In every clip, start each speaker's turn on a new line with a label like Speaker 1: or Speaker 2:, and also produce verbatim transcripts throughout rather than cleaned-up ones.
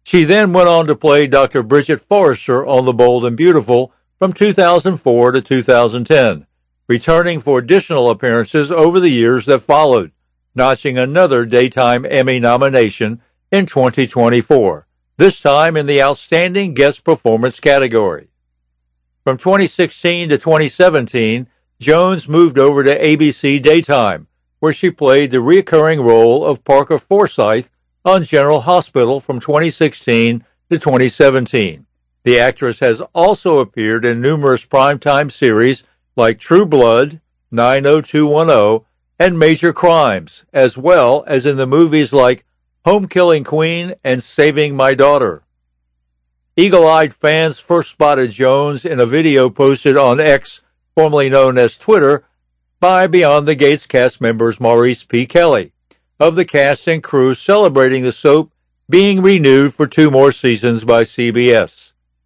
Speaker 1: She then went on to play Doctor Bridget Forrester on The Bold and Beautiful from two thousand four to two thousand ten, returning for additional appearances over the years that followed, notching another Daytime Emmy nomination in twenty twenty-four, this time in the Outstanding Guest Performance category. From twenty sixteen to twenty seventeen, Jones moved over to A B C Daytime, where she played the recurring role of Parker Forsyth on General Hospital from twenty sixteen to twenty seventeen. The actress has also appeared in numerous primetime series like True Blood, nine oh two one oh, and Major Crimes, as well as in the movies like Home Killing Queen and Saving My Daughter. Eagle-eyed fans first spotted Jones in a video posted on X, formerly known as Twitter, by Beyond the Gates cast members Maurice P. Kelly, of the cast and crew celebrating the soap being renewed for two more seasons by C B S.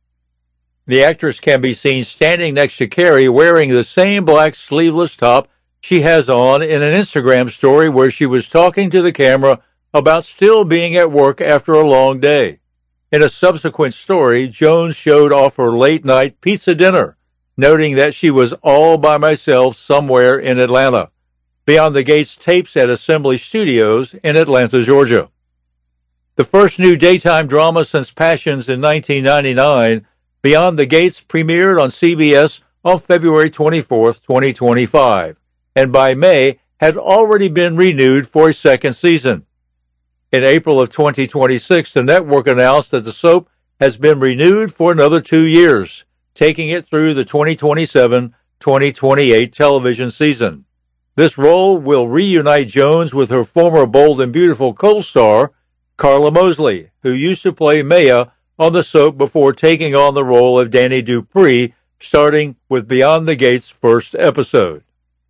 Speaker 1: The actress can be seen standing next to Carrie wearing the same black sleeveless top she has on in an Instagram story where she was talking to the camera about still being at work after a long day. In a subsequent story, Jones showed off her late-night pizza dinner, noting that she was all by myself somewhere in Atlanta, Beyond the Gates tapes at Assembly Studios in Atlanta, Georgia. The first new daytime drama since Passions in nineteen ninety-nine, Beyond the Gates premiered on C B S on February twenty-fourth, twenty twenty-five, and by May had already been renewed for a second season. In April of twenty twenty-six, the network announced that the soap has been renewed for another two years, taking it through the twenty twenty-seven twenty twenty-eight television season. This role will reunite Jones with her former Bold and Beautiful co-star, Carla Mosley, who used to play Maya on the soap before taking on the role of Danny Dupree, starting with Beyond the Gates' first episode.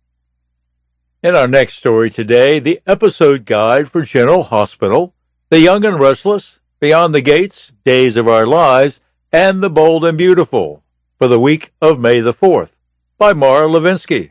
Speaker 1: In our next story today, the episode guide for General Hospital, The Young and Restless, Beyond the Gates, Days of Our Lives, and The Bold and Beautiful, for the week of May the fourth, by Mara Levinsky.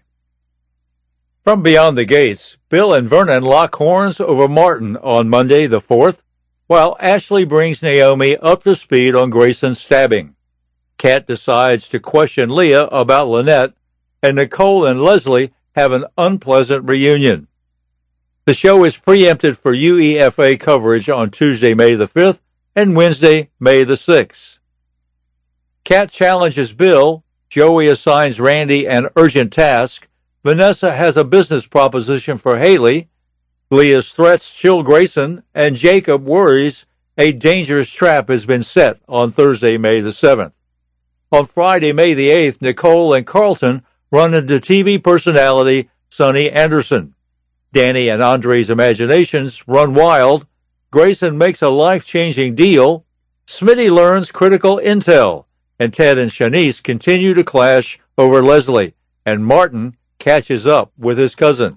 Speaker 1: From Beyond the Gates, Bill and Vernon lock horns over Martin on Monday the fourth, while Ashley brings Naomi up to speed on Grayson's stabbing. Kat decides to question Leah about Lynette, and Nicole and Leslie have an unpleasant reunion. The show is preempted for U E F A coverage on Tuesday, May the fifth, and Wednesday, May the sixth. Kat challenges Bill, Joey assigns Randy an urgent task, Vanessa has a business proposition for Haley, Leah's threats chill Grayson, and Jacob worries a dangerous trap has been set on Thursday, May the seventh. On Friday, May the eighth, Nicole and Carlton run into T V personality Sonny Anderson. Danny and Andre's imaginations run wild. Grayson makes a life-changing deal. Smitty learns critical intel, and Ted and Shanice continue to clash over Leslie, and Martin catches up with his cousin.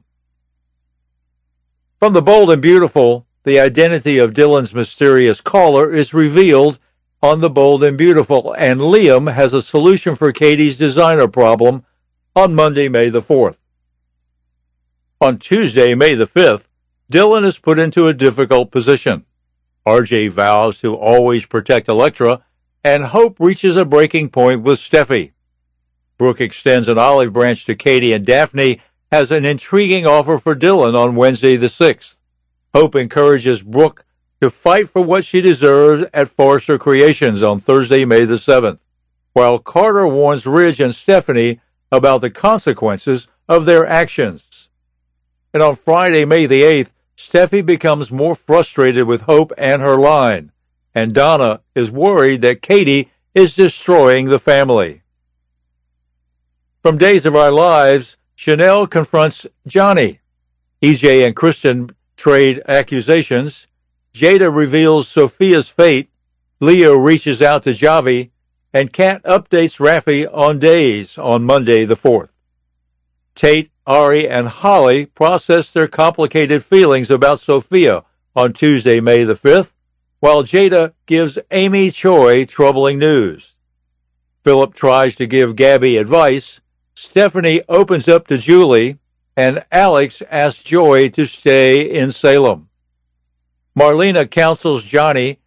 Speaker 1: From The Bold and Beautiful, the identity of Dylan's mysterious caller is revealed on The Bold and Beautiful, and Liam has a solution for Katie's designer problem on Monday, May the fourth. On Tuesday, May the fifth, Dylan is put into a difficult position. R J vows to always protect Elektra, and Hope reaches a breaking point with Steffi. Brooke extends an olive branch to Katie, and Daphne has an intriguing offer for Dylan on Wednesday the sixth. Hope encourages Brooke to fight for what she deserves at Forrester Creations on Thursday, May the seventh, while Carter warns Ridge and Stephanie about the consequences of their actions. And on Friday, May the eighth, Steffi becomes more frustrated with Hope and her line, and Donna is worried that Katie is destroying the family. From Days of Our Lives, Chanel confronts Johnny. E J and Kristen trade accusations. Jada reveals Sophia's fate. Leo reaches out to Javi, and Kat updates Raffi on Days on Monday the fourth. Tate, Ari, and Holly process their complicated feelings about Sophia on Tuesday, May the fifth, while Jada gives Amy Choi troubling news. Philip tries to give Gabby advice. Stephanie opens up to Julie, and Alex asks Joy to stay in Salem. Marlena counsels Johnny